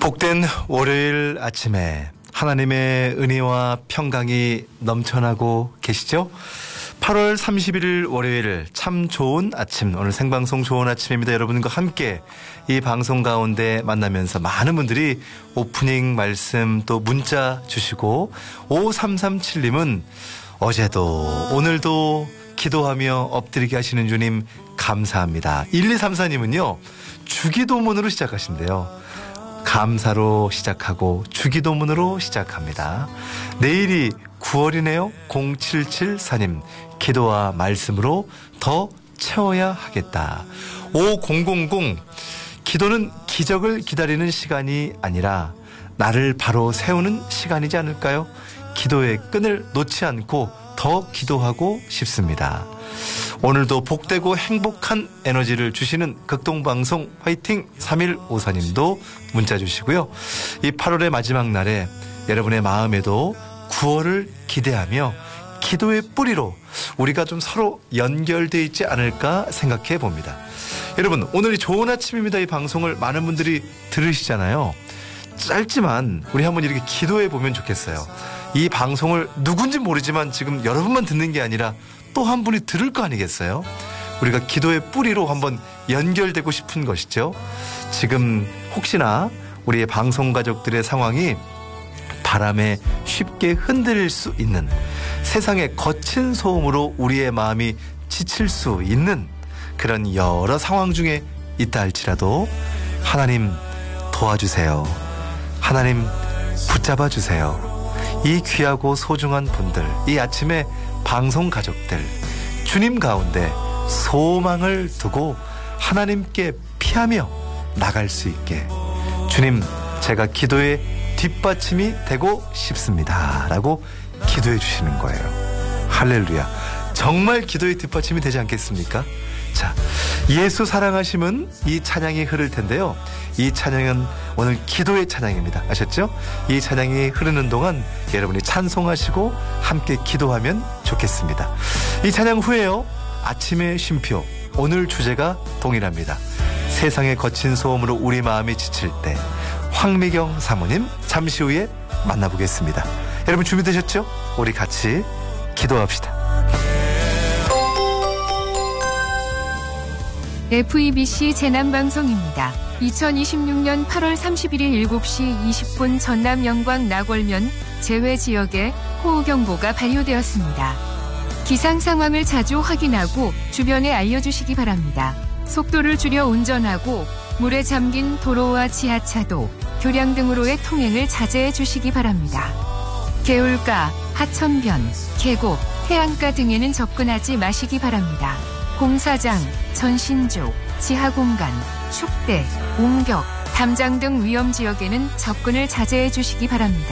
복된 월요일 아침에 하나님의 은혜와 평강이 넘쳐나고 계시죠? 8월 31일 월요일 참 좋은 아침, 오늘 생방송 좋은 아침입니다. 여러분과 함께 이 방송 가운데 만나면서 많은 분들이 오프닝 말씀 또 문자 주시고 5337님은 어제도 오늘도 기도하며 엎드리게 하시는 주님 감사합니다. 1234님은요 주기도문으로 시작하신대요. 감사로 시작하고 주기도문으로 시작합니다. 내일이 9월이네요. 0774님 기도와 말씀으로 더 채워야 하겠다. 5000 기도는 기적을 기다리는 시간이 아니라 나를 바로 세우는 시간이지 않을까요? 기도의 끈을 놓지 않고 더 기도하고 싶습니다. 오늘도 복되고 행복한 에너지를 주시는 극동방송 화이팅 3154님도 문자 주시고요. 이 8월의 마지막 날에 여러분의 마음에도 9월을 기대하며 기도의 뿌리로 우리가 좀 서로 연결되어 있지 않을까 생각해 봅니다. 여러분, 오늘이 좋은 아침입니다. 이 방송을 많은 분들이 들으시잖아요. 짧지만 우리 한번 이렇게 기도해 보면 좋겠어요. 이 방송을 누군지 모르지만 지금 여러분만 듣는 게 아니라 또 한 분이 들을 거 아니겠어요? 우리가 기도의 뿌리로 한번 연결되고 싶은 것이죠. 지금 혹시나 우리의 방송 가족들의 상황이 바람에 쉽게 흔들릴 수 있는, 세상의 거친 소음으로 우리의 마음이 지칠 수 있는 그런 여러 상황 중에 있다 할지라도 하나님 도와주세요. 하나님 붙잡아 주세요. 이 귀하고 소중한 분들, 이 아침에 방송 가족들, 주님 가운데 소망을 두고 하나님께 피하며 나갈 수 있게, 주님 제가 기도의 뒷받침이 되고 싶습니다 라고 기도해 주시는 거예요. 할렐루야. 정말 기도의 뒷받침이 되지 않겠습니까? 자, 예수 사랑하심은 이 찬양이 흐를 텐데요. 이 찬양은 오늘 기도의 찬양입니다. 아셨죠? 이 찬양이 흐르는 동안 여러분이 찬송하시고 함께 기도하면 좋겠습니다. 이 찬양 후에요, 아침의 쉼표, 오늘 주제가 동일합니다. 세상의 거친 소음으로 우리 마음이 지칠 때, 황미경 사모님 잠시 후에 만나보겠습니다. 여러분 준비되셨죠? 우리 같이 기도합시다. FEBC 재난방송입니다. 2026년 8월 31일 7시 20분 전남 영광 나골면 제외지역에 호우경보가 발효되었습니다. 기상 상황을 자주 확인하고 주변에 알려주시기 바랍니다. 속도를 줄여 운전하고 물에 잠긴 도로와 지하차도, 교량 등으로의 통행을 자제해 주시기 바랍니다. 개울가, 하천변, 계곡, 해안가 등에는 접근하지 마시기 바랍니다. 공사장, 전신조, 지하공간, 축대, 옹벽, 담장 등 위험지역에는 접근을 자제해 주시기 바랍니다.